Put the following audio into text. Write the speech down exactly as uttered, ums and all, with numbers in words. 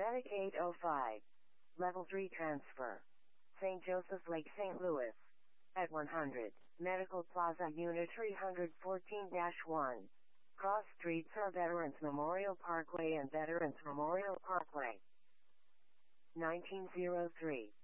Attic eight oh five. Level three transfer. Saint Joseph's Lake, Saint Louis. At one hundred. Medical Plaza Unit three fourteen dash one. Cross streets are Veterans Memorial Parkway and Veterans Memorial Parkway. nineteen oh three.